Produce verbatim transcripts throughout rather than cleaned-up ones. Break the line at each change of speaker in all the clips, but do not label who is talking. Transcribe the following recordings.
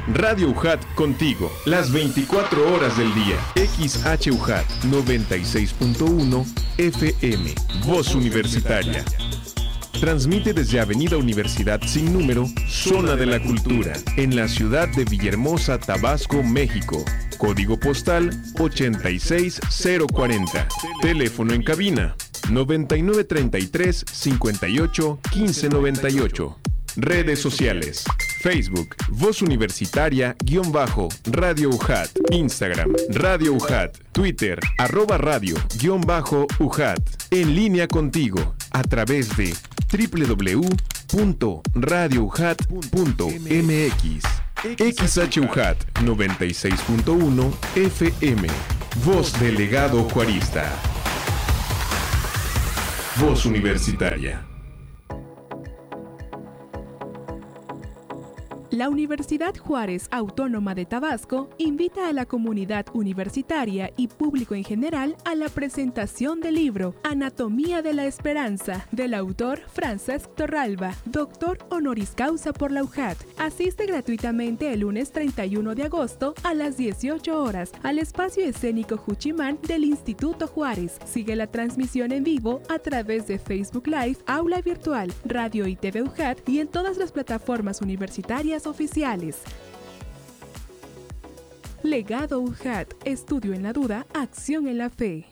Radio U J A T contigo, las veinticuatro horas del día. X H U J A T noventa y seis punto uno F M, Voz Universitaria. Transmite desde Avenida Universidad sin número, Zona de la Cultura, en la ciudad de Villahermosa, Tabasco, México. Código postal ochenta y seis cero cuarenta. Teléfono en cabina noventa y nueve treinta y tres cincuenta y ocho quince noventa y ocho. Redes sociales: Facebook, Voz Universitaria, guión bajo, Radio U J A T. Instagram, Radio U J A T. Twitter, arroba radio, guión bajo, U J A T. En línea contigo, a través de doble u doble u doble u punto radio u j a t punto m x. X H U J A T noventa y seis punto uno F M. Voz Delegado Juarista. Voz Universitaria.
La Universidad Juárez Autónoma de Tabasco invita a la comunidad universitaria y público en general a la presentación del libro Anatomía de la Esperanza, del autor Francesc Torralba, doctor honoris causa por la U J A T. Asiste gratuitamente el lunes treinta y uno de agosto a las dieciocho horas al espacio escénico Juchimán del Instituto Juárez. Sigue la transmisión en vivo a través de Facebook Live, Aula Virtual, Radio y T V U J A T y en todas las plataformas universitarias oficiales. Legado U J A T, estudio en la duda, acción en la fe.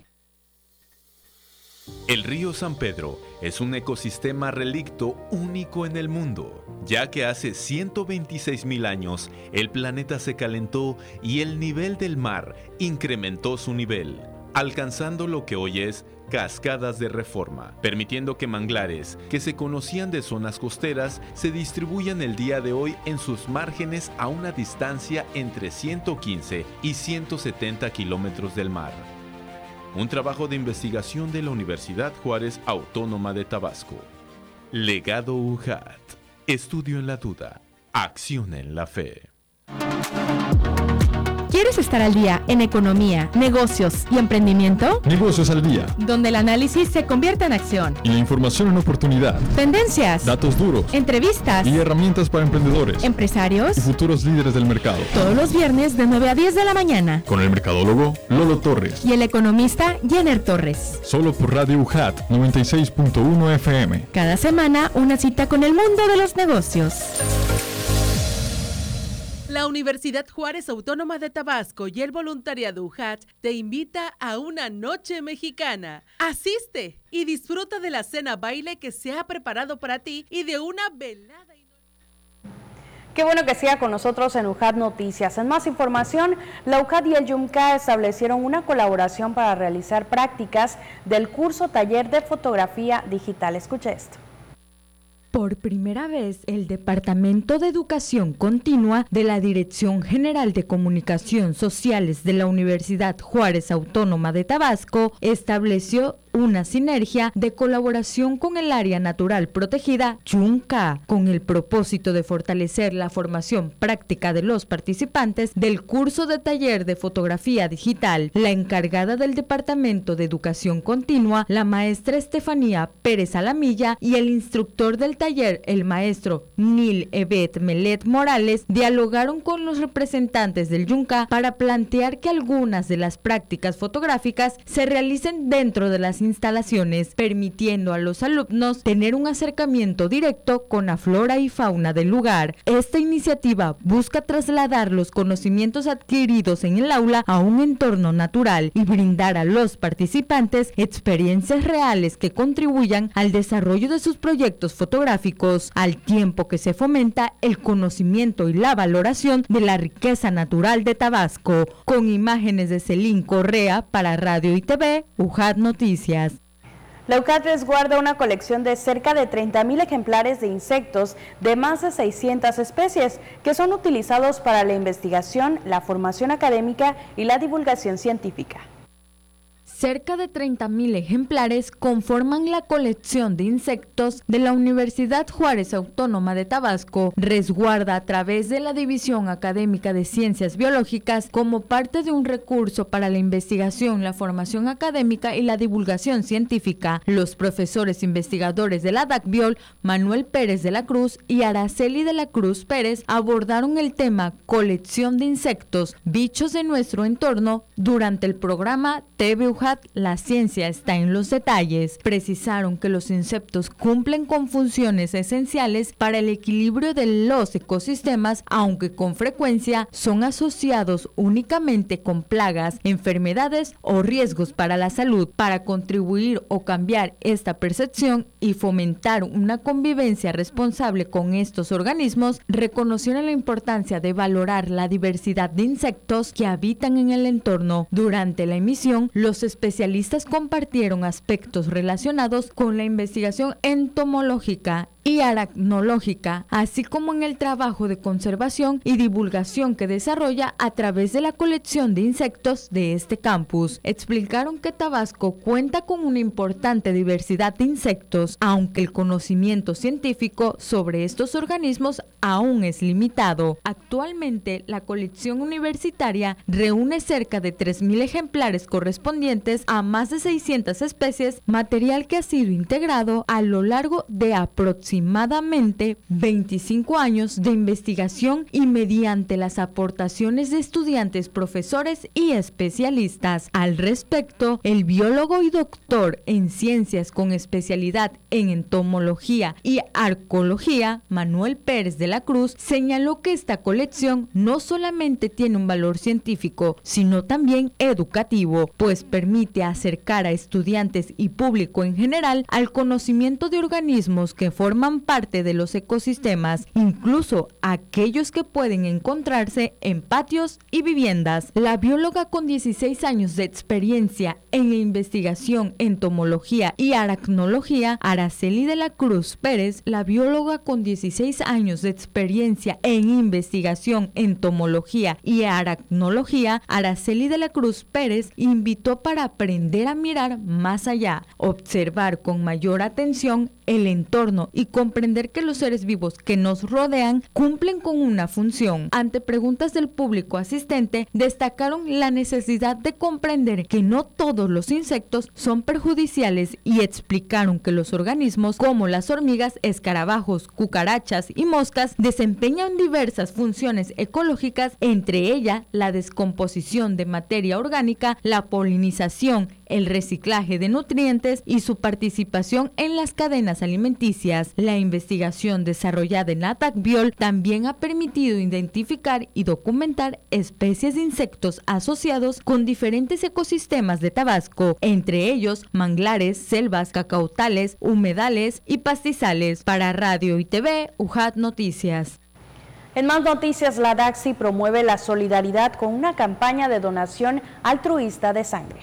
El río San Pedro es un ecosistema relicto único en el mundo, ya que hace ciento veintiséis mil años el planeta se calentó y el nivel del mar incrementó su nivel, alcanzando lo que hoy es Cascadas de Reforma, permitiendo que manglares que se conocían de zonas costeras se distribuyan el día de hoy en sus márgenes a una distancia entre ciento quince y ciento setenta kilómetros del mar. Un trabajo de investigación de la Universidad Juárez Autónoma de Tabasco. Legado U J A T. Estudio en la duda. Acción en la fe.
¿Quieres estar al día en economía, negocios y emprendimiento?
Negocios al día,
donde el análisis se convierte en acción
y la información en oportunidad.
Tendencias,
datos duros,
entrevistas
y herramientas para emprendedores,
empresarios
y futuros líderes del mercado.
Todos los viernes de nueve a diez de la mañana.
Con el mercadólogo Lolo Torres
y el economista Jenner Torres.
Solo por Radio U J A T noventa y seis punto uno F M.
Cada semana una cita con el mundo de los negocios.
La Universidad Juárez Autónoma de Tabasco y el voluntariado U J A T te invita a una noche mexicana. Asiste y disfruta de la cena baile que se ha preparado para ti y de una velada.
Qué bueno que siga con nosotros en U J A T Noticias. En más información, la U J A T y el YUMCA establecieron una colaboración para realizar prácticas del curso Taller de Fotografía Digital. Escuche esto.
Por primera vez, el Departamento de Educación Continua de la Dirección General de Comunicación Sociales de la Universidad Juárez Autónoma de Tabasco estableció una sinergia de colaboración con el área natural protegida YUMCA, con el propósito de fortalecer la formación práctica de los participantes del curso de taller de fotografía digital. La encargada del Departamento de Educación Continua, la maestra Estefanía Pérez Alamilla, y el instructor del taller, el maestro Nil Evet Melet Morales, dialogaron con los representantes del YUMCA para plantear que algunas de las prácticas fotográficas se realicen dentro de las instalaciones, permitiendo a los alumnos tener un acercamiento directo con la flora y fauna del lugar. Esta iniciativa busca trasladar los conocimientos adquiridos en el aula a un entorno natural y brindar a los participantes experiencias reales que contribuyan al desarrollo de sus proyectos fotográficos, al tiempo que se fomenta el conocimiento y la valoración de la riqueza natural de Tabasco. Con imágenes de Celín Correa para Radio y T V, U J A T Noticias.
La U J A T resguarda una colección de cerca de treinta mil ejemplares de insectos de más de seiscientas especies que son utilizados para la investigación, la formación académica y la divulgación científica.
Cerca de treinta mil ejemplares conforman la colección de insectos de la Universidad Juárez Autónoma de Tabasco, resguarda a través de la División Académica de Ciencias Biológicas como parte de un recurso para la investigación, la formación académica y la divulgación científica. Los profesores investigadores de la DACBiol, Manuel Pérez de la Cruz y Araceli de la Cruz Pérez, abordaron el tema colección de insectos, bichos de nuestro entorno durante el programa T V U J A T, la ciencia está en los detalles. Precisaron que los insectos cumplen con funciones esenciales para el equilibrio de los ecosistemas, aunque con frecuencia son asociados únicamente con plagas, enfermedades o riesgos para la salud. Para contribuir o cambiar esta percepción y fomentar una convivencia responsable con estos organismos, reconocieron la importancia de valorar la diversidad de insectos que habitan en el entorno. Durante la emisión, los especialistas compartieron aspectos relacionados con la investigación entomológica y aracnológica, así como en el trabajo de conservación y divulgación que desarrolla a través de la colección de insectos de este campus. Explicaron que Tabasco cuenta con una importante diversidad de insectos, aunque el conocimiento científico sobre estos organismos aún es limitado. Actualmente, la colección universitaria reúne cerca de tres mil ejemplares correspondientes a más de seiscientas especies, material que ha sido integrado a lo largo de aproximadamente aproximadamente veinticinco años de investigación y mediante las aportaciones de estudiantes, profesores y especialistas. Al respecto, el biólogo y doctor en ciencias con especialidad en entomología y arqueología, Manuel Pérez de la Cruz, señaló que esta colección no solamente tiene un valor científico, sino también educativo, pues permite acercar a estudiantes y público en general al conocimiento de organismos que forman parte de los ecosistemas, incluso aquellos que pueden encontrarse en patios y viviendas. La bióloga con dieciséis años de experiencia en investigación, entomología y aracnología, Araceli de la Cruz Pérez, la bióloga con dieciséis años de experiencia en investigación, entomología y aracnología, Araceli de la Cruz Pérez, invitó para aprender a mirar más allá, observar con mayor atención el entorno y comprender que los seres vivos que nos rodean cumplen con una función. Ante preguntas del público asistente, destacaron la necesidad de comprender que no todos los insectos son perjudiciales y explicaron que los organismos como las hormigas, escarabajos, cucarachas y moscas desempeñan diversas funciones ecológicas, entre ellas la descomposición de materia orgánica, la polinización, el reciclaje de nutrientes y su participación en las cadenas alimenticias. La investigación desarrollada en la DACBiol también ha permitido identificar y documentar especies de insectos asociados con diferentes ecosistemas de Tabasco, entre ellos manglares, selvas, cacautales, humedales y pastizales. Para Radio y T V, U J A T Noticias.
En más noticias, la DAXI promueve la solidaridad con una campaña de donación altruista de sangre.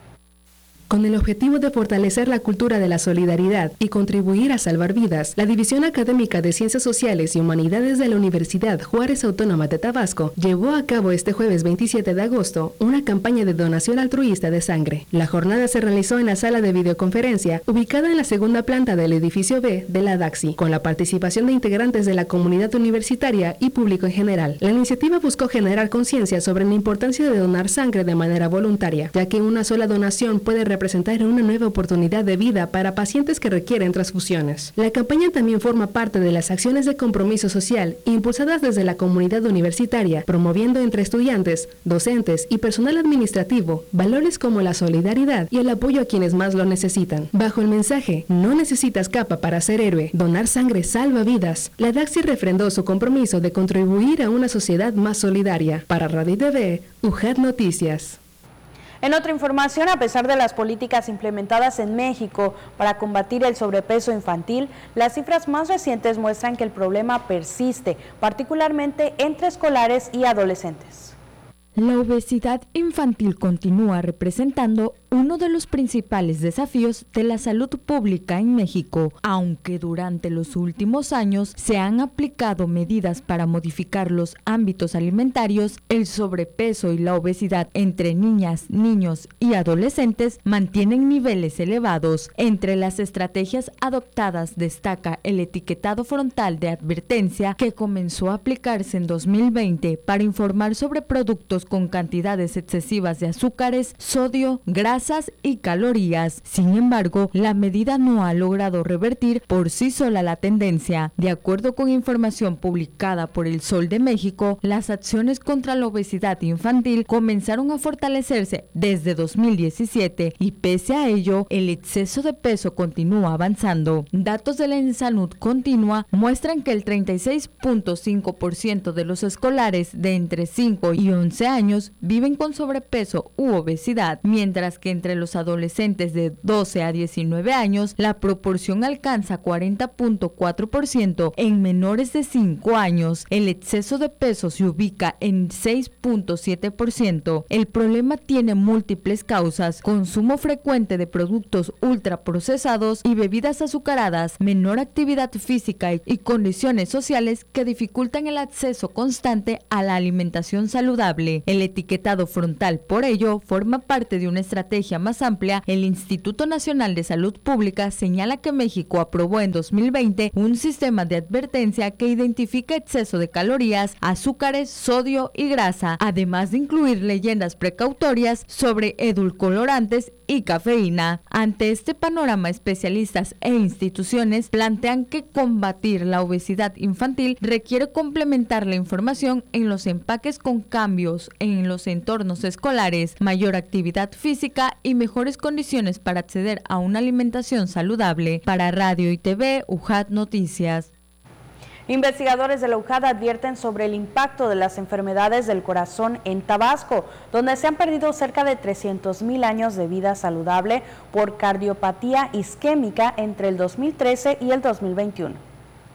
Con el objetivo de fortalecer la cultura de la solidaridad y contribuir a salvar vidas, la División Académica de Ciencias Sociales y Humanidades de la Universidad Juárez Autónoma de Tabasco llevó a cabo este jueves veintisiete de agosto una campaña de donación altruista de sangre. La jornada se realizó en la sala de videoconferencia ubicada en la segunda planta del edificio B de la DAXI, con la participación de integrantes de la comunidad universitaria y público en general. La iniciativa buscó generar conciencia sobre la importancia de donar sangre de manera voluntaria, ya que una sola donación puede representar presentar una nueva oportunidad de vida para pacientes que requieren transfusiones. La campaña también forma parte de las acciones de compromiso social impulsadas desde la comunidad universitaria, promoviendo entre estudiantes, docentes y personal administrativo valores como la solidaridad y el apoyo a quienes más lo necesitan. Bajo el mensaje "No necesitas capa para ser héroe, donar sangre salva vidas", la DAXI refrendó su compromiso de contribuir a una sociedad más solidaria. Para Radio T V, U J A T Noticias.
En otra información, a pesar de las políticas implementadas en México para combatir el sobrepeso infantil, las cifras más recientes muestran que el problema persiste, particularmente entre escolares y adolescentes.
La obesidad infantil continúa representando uno de los principales desafíos de la salud pública en México, aunque durante los últimos años se han aplicado medidas para modificar los ámbitos alimentarios, el sobrepeso y la obesidad entre niñas, niños y adolescentes mantienen niveles elevados. Entre las estrategias adoptadas destaca el etiquetado frontal de advertencia que comenzó a aplicarse en dos mil veinte para informar sobre productos con cantidades excesivas de azúcares, sodio, grasa y calorías. Sin embargo, la medida no ha logrado revertir por sí sola la tendencia. De acuerdo con información publicada por El Sol de México, las acciones contra la obesidad infantil comenzaron a fortalecerse desde dos mil diecisiete y pese a ello, el exceso de peso continúa avanzando. Datos de la ENSALUD Continua muestran que el treinta y seis punto cinco por ciento de los escolares de entre cinco y once años viven con sobrepeso u obesidad, mientras que entre los adolescentes de doce a diecinueve años, la proporción alcanza cuarenta punto cuatro por ciento. En menores de cinco años, el exceso de peso se ubica en seis punto siete por ciento. El problema tiene múltiples causas: consumo frecuente de productos ultraprocesados y bebidas azucaradas, menor actividad física y, y condiciones sociales que dificultan el acceso constante a la alimentación saludable. El etiquetado frontal, por ello, forma parte de una estrategia más amplia. El Instituto Nacional de Salud Pública señala que México aprobó en dos mil veinte un sistema de advertencia que identifica exceso de calorías, azúcares, sodio y grasa, además de incluir leyendas precautorias sobre edulcorantes y cafeína. Ante este panorama, especialistas e instituciones plantean que combatir la obesidad infantil requiere complementar la información en los empaques con cambios en los entornos escolares, mayor actividad física y mejores condiciones para acceder a una alimentación saludable. Para Radio y T V, U J A T Noticias.
Investigadores de la U J A T advierten sobre el impacto de las enfermedades del corazón en Tabasco, donde se han perdido cerca de trescientos mil años de vida saludable por cardiopatía isquémica entre el dos mil trece y el dos mil veintiuno.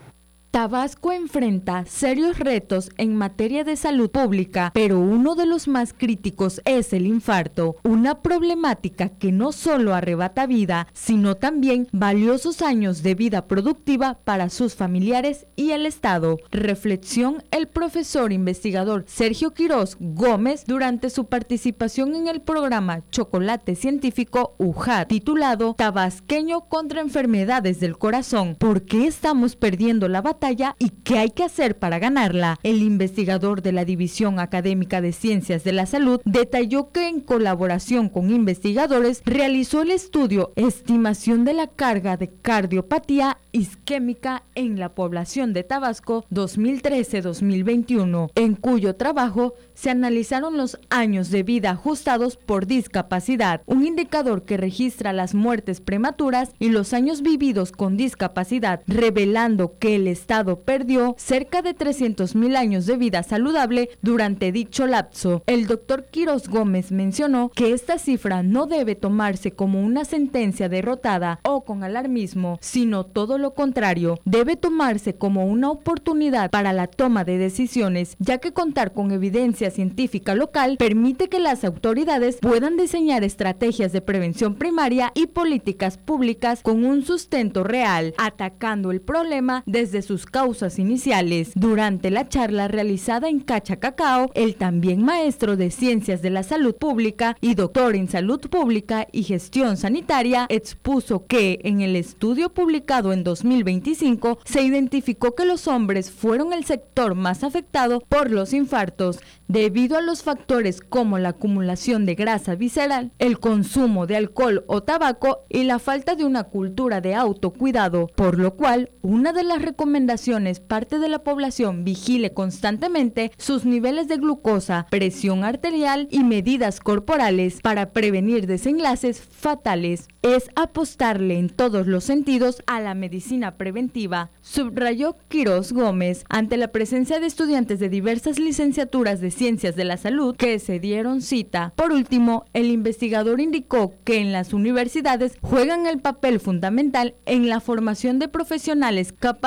Tabasco enfrenta serios retos en materia de salud pública, pero uno de los más críticos es el infarto, una problemática que no solo arrebata vida, sino también valiosos años de vida productiva para sus familiares y el Estado. Reflexión el profesor investigador Sergio Quirós Gómez durante su participación en el programa Chocolate Científico U J A T, titulado Tabasqueño contra enfermedades del corazón. ¿Por qué estamos perdiendo la batalla y qué hay que hacer para ganarla? El investigador de la División Académica de Ciencias de la Salud detalló que en colaboración con investigadores realizó el estudio Estimación de la carga de cardiopatía isquémica en la población de Tabasco dos mil trece a dos mil veintiuno, en cuyo trabajo se analizaron los años de vida ajustados por discapacidad, un indicador que registra las muertes prematuras y los años vividos con discapacidad, revelando que el Estado perdió cerca de trescientos mil años de vida saludable durante dicho lapso. El doctor Quirós Gómez mencionó que esta cifra no debe tomarse como una sentencia derrotada o con alarmismo, sino todo lo contrario, debe tomarse como una oportunidad para la toma de decisiones, ya que contar con evidencia científica local permite que las autoridades puedan diseñar estrategias de prevención primaria y políticas públicas con un sustento real, atacando el problema desde sus causas iniciales. Durante la charla realizada en Cachacacao, el también maestro de Ciencias de la Salud Pública y doctor en Salud Pública y Gestión Sanitaria expuso que en el estudio publicado en dos mil veinticinco se identificó que los hombres fueron el sector más afectado por los infartos, debido a los factores como la acumulación de grasa visceral, el consumo de alcohol o tabaco y la falta de una cultura de autocuidado, por lo cual una de las recomendaciones parte de la población vigile constantemente sus niveles de glucosa, presión arterial y medidas corporales para prevenir desenlaces fatales. Es apostarle en todos los sentidos a la medicina preventiva, subrayó Quirós Gómez ante la presencia de estudiantes de diversas licenciaturas de Ciencias de la Salud que se dieron cita. Por último, el investigador indicó que en las universidades juegan el papel fundamental en la formación de profesionales capaces de trabajar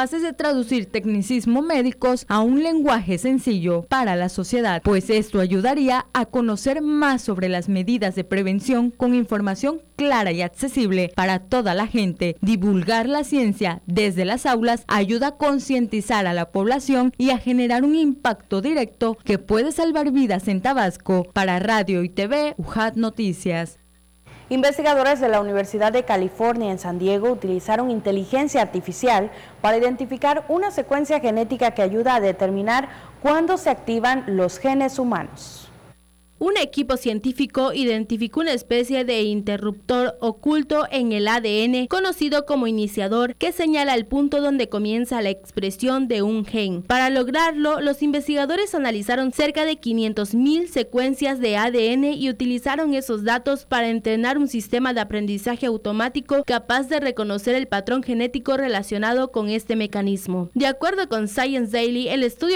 traducir tecnicismos médicos a un lenguaje sencillo para la sociedad, pues esto ayudaría a conocer más sobre las medidas de prevención con información clara y accesible para toda la gente. Divulgar la ciencia desde las aulas ayuda a concientizar a la población y a generar un impacto directo que puede salvar vidas en Tabasco. Para Radio y T V, U J A T Noticias.
Investigadores de la Universidad de California en San Diego utilizaron inteligencia artificial para identificar una secuencia genética que ayuda a determinar cuándo se activan los genes humanos.
Un equipo científico identificó una especie de interruptor oculto en el A D N, conocido como iniciador, que señala el punto donde comienza la expresión de un gen. Para lograrlo, los investigadores analizaron cerca de quinientas mil secuencias de A D N y utilizaron esos datos para entrenar un sistema de aprendizaje automático capaz de reconocer el patrón genético relacionado con este mecanismo. De acuerdo con Science Daily, el estudio